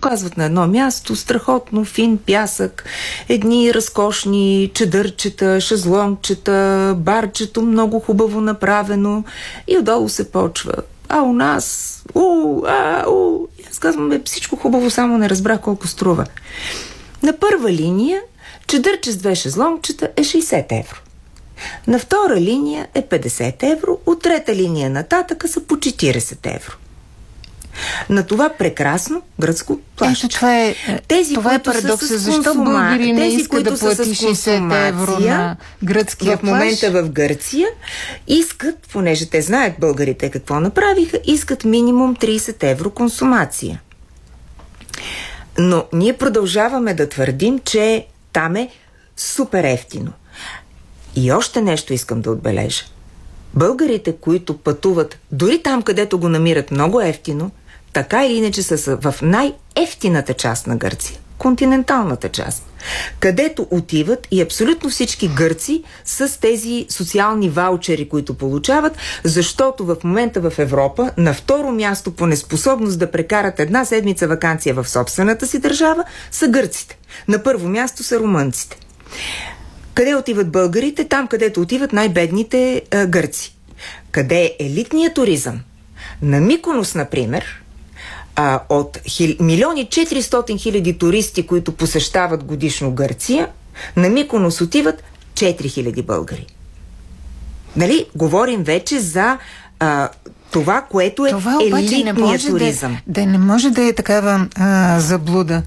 показват на едно място страхотно фин пясък, едни разкошни чадърчета, шезлонгчета, барчето много хубаво направено и отдолу се почва. А у нас, аз казвам, всичко хубаво, само не разбрах колко струва. На първа линия чадърче с 2 шезлонгчета е 60 евро. На втора линия е 50 евро, от трета линия нататъка са по 40 евро. На това прекрасно гръцко плащане. Това е парадокса. Защо българи не искат да плати 60 евро на гръцкия в момента в Гърция искат, понеже те знаят българите какво направиха, искат минимум 30 евро консумация. Но ние продължаваме да твърдим, че там е супер ефтино. И още нещо искам да отбележа. Българите, които пътуват дори там, където го намират много ефтино, така или иначе са в най-ефтината част на Гърция, континенталната част, където отиват и абсолютно всички гърци с тези социални ваучери, които получават, защото в момента в Европа на второ място по неспособност да прекарат 1 седмица ваканция в собствената си държава са гърците. На първо място са румънците. Къде отиват българите? Там, където отиват най-бедните гърци. Къде е елитният туризъм? На Миконос, например, от 1 400 000 туристи, които посещават годишно Гърция, на Миконос отиват 4000 българи. Нали? Говорим вече за това, което е елитният туризъм. Не може да е такава заблуда.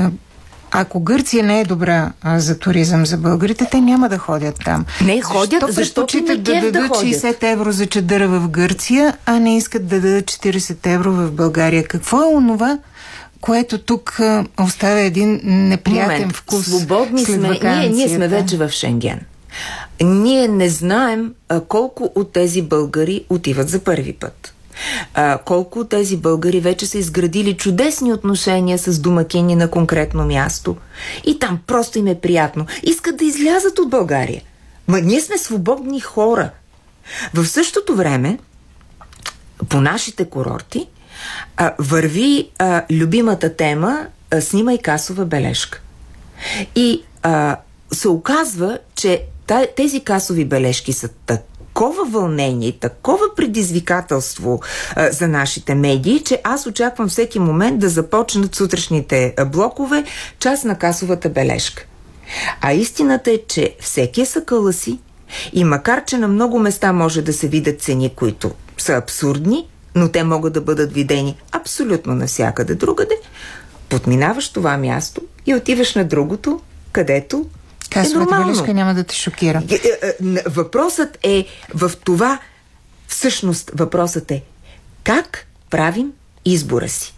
Ако Гърция не е добра за туризъм за българите, те няма да ходят там. Не ходят, защото не да дадат 60 евро за чадъра в Гърция, а не искат да дадат 40 евро в България. Какво е онова, което тук оставя един неприятен вкус? Свободни след сме. Ние сме вече в Шенген. Ние не знаем колко от тези българи отиват за първи път. Колко от тези българи вече са изградили чудесни отношения с домакини на конкретно място и там просто им е приятно. Искат да излязат от България. Ние сме свободни хора. В същото време по нашите курорти върви любимата тема снимай касова бележка. И се оказва, че тези касови бележки са такова вълнение и такова предизвикателство за нашите медии, че аз очаквам всеки момент да започнат сутрешните блокове част на касовата бележка. А истината е, че всеки е съкъла си и макар, че на много места може да се видят цени, които са абсурдни, но те могат да бъдат видени абсолютно навсякъде другаде, подминаваш това място и отиваш на другото, където касовата бележка няма да те шокира. Въпросът е в това, всъщност въпросът е как правим избора си.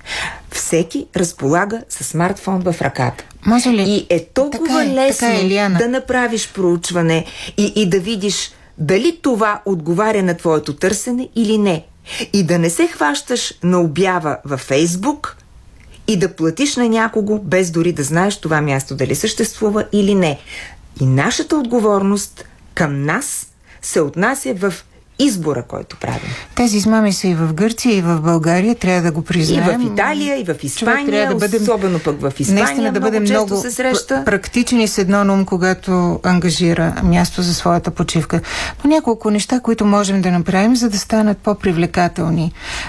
Всеки разполага със смартфон в ръката. Може ли? И е толкова лесно да направиш проучване и да видиш дали това отговаря на твоето търсене или не. И да не се хващаш на обява във Фейсбук и да платиш на някого, без дори да знаеш това място дали съществува или не. И нашата отговорност към нас се отнася в избора, който правим. Тези измами са и в Гърция, и в България, трябва да го признаем. И в Италия, и в Испания, особено пък в Испания, наистина да бъдем много се среща. Практичен и с едно на ум, когато ангажира място за своята почивка. Но няколко неща, които можем да направим, за да станат по-привлекателни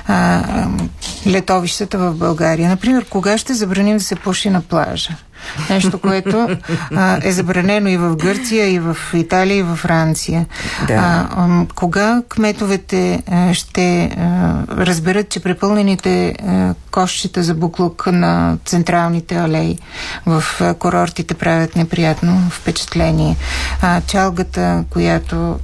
летовищата в България. Например, кога ще забраним да се пуши на плажа? Нещо, което е забранено и в Гърция, и в Италия, и в Франция. Да. Кога кметовете ще разберат, че препълнените кошчета за буклук на централните алеи в курортите правят неприятно впечатление? Чалгата, която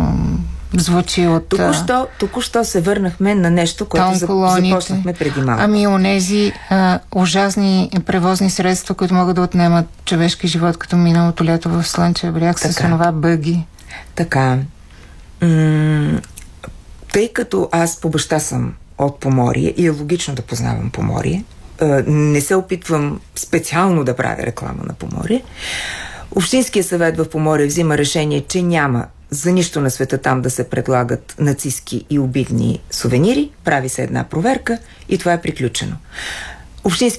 звучи от... Току-що се върнахме на нещо, което започнахме преди малко. Ами онези ужасни превозни средства, които могат да отнемат човешки живот, като миналото лято в Слънчев бряг с онова бъги. Така. Тъй като аз по баща съм от Поморие и е логично да познавам Поморие, не се опитвам специално да правя реклама на Поморие, Общинския съвет в Поморие взима решение, че няма за нищо на света там да се предлагат нацистки и обидни сувенири, прави се една проверка и това е приключено.